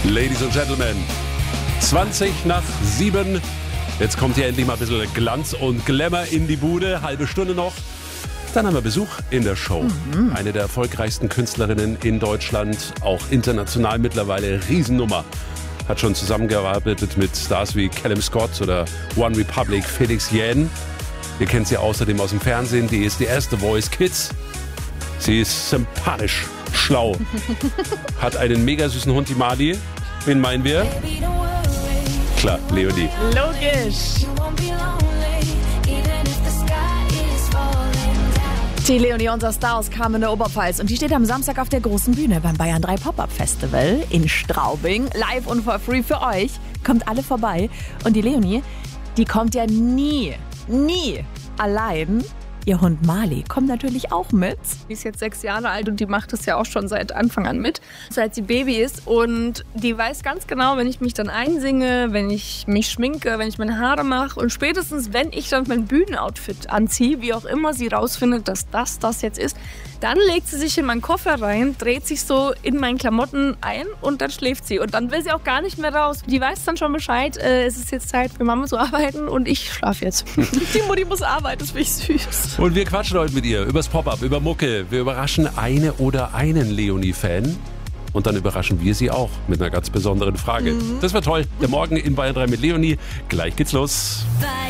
Ladies and Gentlemen, 6:20. Jetzt kommt hier endlich mal ein bisschen Glanz und Glamour in die Bude. Halbe Stunde noch. Dann haben wir Besuch in der Show. Eine der erfolgreichsten Künstlerinnen in Deutschland, auch international mittlerweile Riesennummer. Hat schon zusammengearbeitet mit Stars wie Callum Scott oder One Republic, Felix Jähn. Ihr kennt sie außerdem aus dem Fernsehen, die ist die erste Voice Kids. Sie ist sympathisch, schlau, hat einen mega süßen Hund, die Mali. Wen meinen wir? Klar, Leonie. Logisch. Die Leonie, unser Star aus Kamen in der Oberpfalz. Und die steht am Samstag auf der großen Bühne beim Bayern 3 Pop-Up Festival in Straubing. Live und for free für euch. Kommt alle vorbei. Und die Leonie, die kommt ja nie allein. Ihr Hund Mali kommt natürlich auch mit. Die ist jetzt 6 Jahre alt und die macht das ja auch schon seit Anfang an mit, seit sie Baby ist. Und die weiß ganz genau, wenn ich mich dann einsinge, wenn ich mich schminke, wenn ich meine Haare mache und spätestens, wenn ich dann mein Bühnenoutfit anziehe, wie auch immer sie rausfindet, dass das jetzt ist, dann legt sie sich in meinen Koffer rein, dreht sich so in meinen Klamotten ein und dann schläft sie. Und dann will sie auch gar nicht mehr raus. Die weiß dann schon Bescheid, es ist jetzt Zeit für Mama zu arbeiten und ich schlafe jetzt. Die Mutti muss arbeiten, das finde ich süß. Und wir quatschen heute mit ihr übers Pop-Up, über Mucke. Wir überraschen eine oder einen Leonie-Fan. Und dann überraschen wir sie auch mit einer ganz besonderen Frage. Das wird toll. Der Morgen in Bayern 3 mit Leonie. Gleich geht's los.